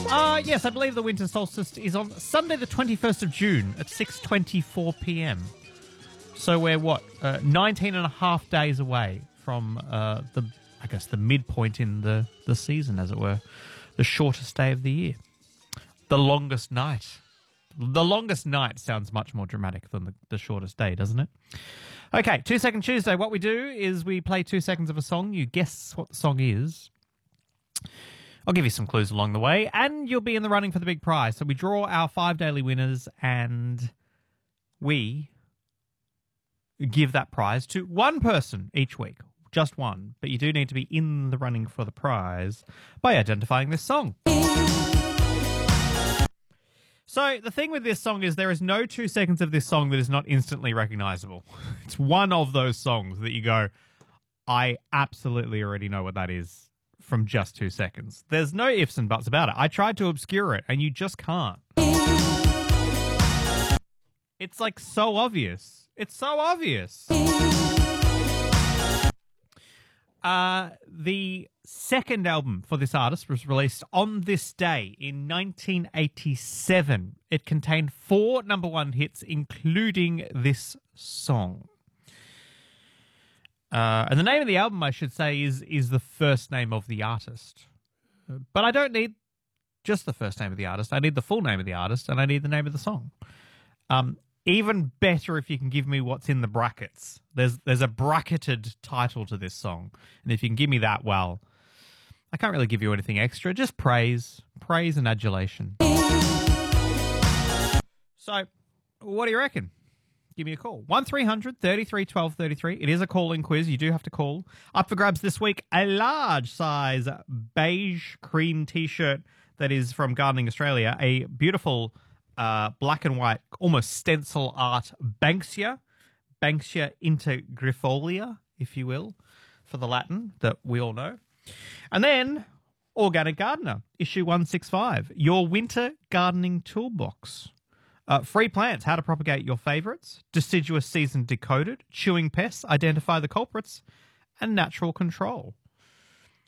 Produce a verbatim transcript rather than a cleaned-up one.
Uh, yes, I believe the winter solstice is on Sunday the twenty-first of June at six twenty-four p.m. So we're, what, uh, nineteen and a half days away from uh, the, I guess, the midpoint in the, the season, as it were. The shortest day of the year. The longest night. The longest night sounds much more dramatic than the, the shortest day, doesn't it? Okay, Two Second Tuesday. What we do is we play two seconds of a song. You guess what the song is. I'll give you some clues along the way, and you'll be in the running for the big prize. So we draw our five daily winners, and we give that prize to one person each week. Just one. But you do need to be in the running for the prize by identifying this song. So the thing with this song is there is no two seconds of this song that is not instantly recognizable. It's one of those songs that you go, I absolutely already know what that is from just two seconds. There's no ifs and buts about it. I tried to obscure it, and you just can't. It's like so obvious. It's so obvious. Uh, the second album for this artist was released on this day in nineteen eighty-seven. It contained four number one hits, including this song. Uh, and the name of the album, I should say, is is the first name of the artist. But I don't need just the first name of the artist. I need the full name of the artist, and I need the name of the song. Um, even better if you can give me what's in the brackets. There's there's a bracketed title to this song, and if you can give me that, well, I can't really give you anything extra. Just praise, praise and adulation. So, what do you reckon? Give me a call. one three hundred thirty-three twelve thirty-three. It is a call-in quiz. You do have to call. Up for grabs this week, a large size beige cream T-shirt that is from Gardening Australia. A beautiful uh, black and white, almost stencil art Banksia. Banksia intergrifolia, if you will, for the Latin that we all know. And then Organic Gardener, issue one sixty-five. Your winter gardening toolbox. Uh, free plants, how to propagate your favourites, deciduous season decoded, chewing pests, identify the culprits, and natural control.